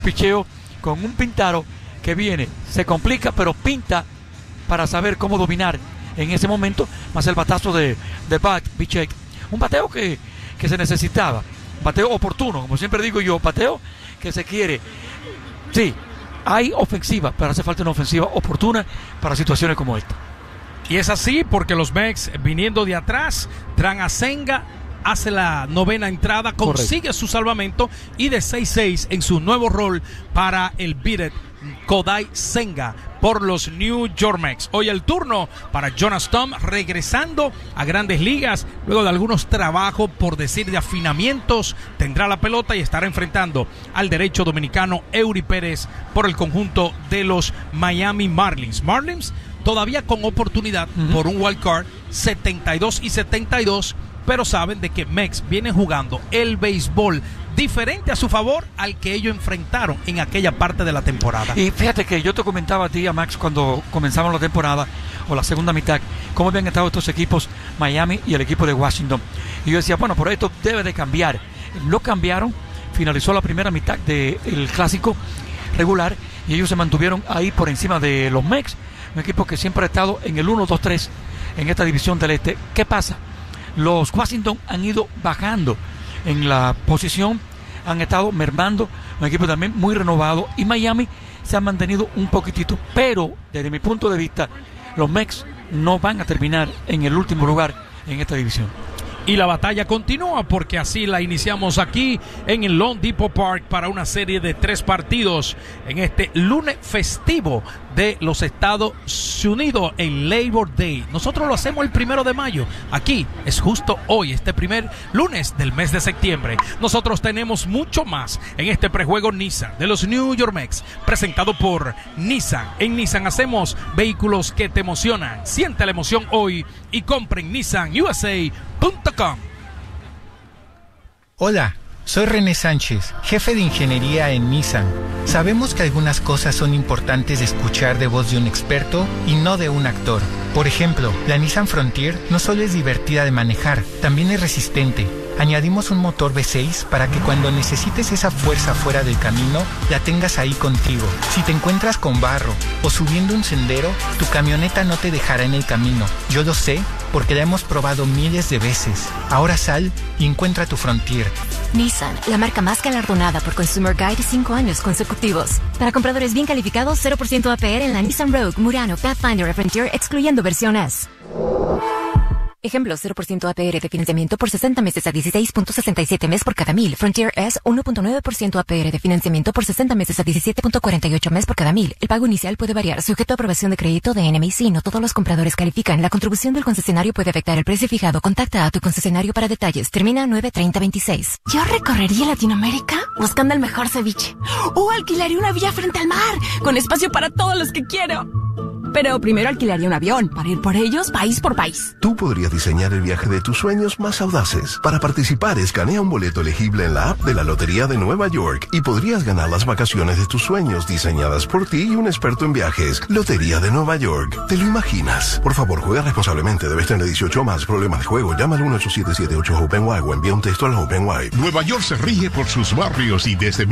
picheo con un Pintaro que viene, se complica, pero pinta para saber cómo dominar en ese momento, más el batazo de Bichette. Un bateo que se necesitaba, bateo oportuno, como siempre digo yo, bateo que se quiere. Sí, hay ofensiva, pero hace falta una ofensiva oportuna para situaciones como esta. Y es así porque los Mex, viniendo de atrás, Tran Asenga hace la novena entrada, consigue Correcto. Su salvamento y de 6-6 en su nuevo rol para el Biret Kodai Senga por los New York Mets. Hoy el turno para Jonas Tom, regresando a Grandes Ligas luego de algunos trabajos, por decir, de afinamientos. Tendrá la pelota y estará enfrentando al derecho dominicano Eury Pérez por el conjunto de los Miami Marlins. Marlins todavía con oportunidad por un wild card, 72-72, pero saben de que Mex viene jugando el béisbol diferente a su favor al que ellos enfrentaron en aquella parte de la temporada. Y fíjate que yo te comentaba a ti, a Max, cuando comenzamos la temporada o la segunda mitad, cómo habían estado estos equipos, Miami y el equipo de Washington. Y yo decía, bueno, pero esto debe de cambiar. Lo cambiaron, finalizó la primera mitad del clásico regular y ellos se mantuvieron ahí por encima de los Mex, un equipo que siempre ha estado en el 1-2-3 en esta división del este. ¿Qué pasa? Los Washington han ido bajando en la posición, han estado mermando, un equipo también muy renovado, y Miami se ha mantenido un poquitito, pero desde mi punto de vista los Mex no van a terminar en el último lugar en esta división. Y la batalla continúa porque así la iniciamos aquí en el Lone Depot Park para una serie de 3 partidos en este lunes festivo de los Estados Unidos, en Labor Day. Nosotros lo hacemos el 1 de mayo. Aquí es justo hoy, este primer lunes del mes de septiembre. Nosotros tenemos mucho más en este prejuego Nissan de los New York Mets, presentado por Nissan. En Nissan hacemos vehículos que te emocionan. Siente la emoción hoy y compre en nissanusa.com. Hola, soy René Sánchez, jefe de ingeniería en Nissan. Sabemos que algunas cosas son importantes de escuchar de voz de un experto y no de un actor. Por ejemplo, la Nissan Frontier no solo es divertida de manejar, también es resistente. Añadimos un motor V6 para que cuando necesites esa fuerza fuera del camino, la tengas ahí contigo. Si te encuentras con barro o subiendo un sendero, tu camioneta no te dejará en el camino. Yo lo sé porque la hemos probado miles de veces. Ahora sal y encuentra tu Frontier. Nissan, la marca más galardonada por Consumer Guide 5 años consecutivos. Para compradores bien calificados, 0% APR en la Nissan Rogue, Murano, Pathfinder y Frontier, excluyendo versión S. Ejemplo, 0% APR de financiamiento por 60 meses a 16.67 mes por cada 1000. Frontier S, 1.9% APR de financiamiento por 60 meses a 17.48 mes por cada 1000. El pago inicial puede variar, sujeto a aprobación de crédito de NMC. No todos los compradores califican. La contribución del concesionario puede afectar el precio fijado. Contacta a tu concesionario para detalles. Termina 9/30/26. Yo recorrería Latinoamérica buscando el mejor ceviche. O alquilaría una villa frente al mar, con espacio para todos los que quiero. Pero primero alquilaría un avión para ir por ellos país por país. Tú podrías diseñar el viaje de tus sueños más audaces. Para participar, escanea un boleto elegible en la app de la Lotería de Nueva York y podrías ganar las vacaciones de tus sueños diseñadas por ti y un experto en viajes. Lotería de Nueva York. ¿Te lo imaginas? Por favor, juega responsablemente. Debes tener 18 o más. Problemas de juego. Llama al 1-877-8-HOPE-NY o envía un texto al HOPE-NY. Nueva York se rige por sus barrios y desde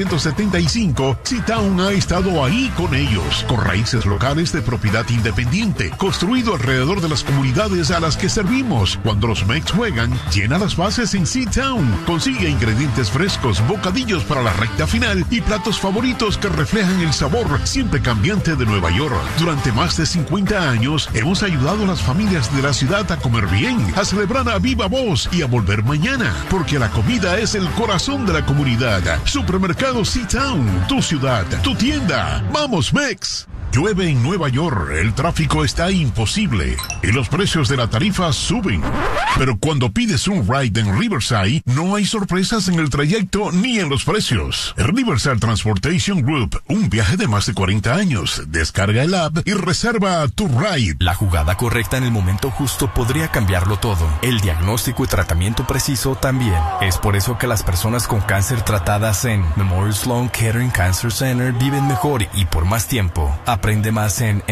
1975, C-Town ha estado ahí con ellos, con raíces locales de propiedad independiente, construido alrededor de las comunidades a las que servimos. Cuando los Mets juegan, llena las bases en C-Town. Consigue ingredientes frescos, bocadillos para la recta final y platos favoritos que reflejan el sabor siempre cambiante de Nueva York. Durante más de 50 años, hemos ayudado a las familias de la ciudad a comer bien, a celebrar a viva voz y a volver mañana, porque la comida es el corazón de la comunidad. Supermercado C-Town, tu ciudad, tu tienda. ¡Vamos, Mex! Llueve en Nueva York, el tráfico está imposible y los precios de la tarifa suben. Pero cuando pides un ride en Riverside, no hay sorpresas en el trayecto ni en los precios. Riverside Transportation Group, un viaje de más de 40 años. Descarga el app y reserva tu ride. La jugada correcta en el momento justo podría cambiarlo todo. El diagnóstico y tratamiento preciso también. Es por eso que las personas con cáncer tratadas en Memorial Sloan Kettering Cancer Center viven mejor y por más tiempo. Aprende más en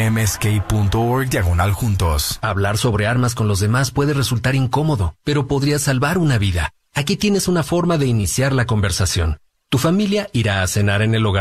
msk.org/juntos. Hablar sobre armas con los demás puede resultar incómodo, pero podría salvar una vida. Aquí tienes una forma de iniciar la conversación. Tu familia irá a cenar en el hogar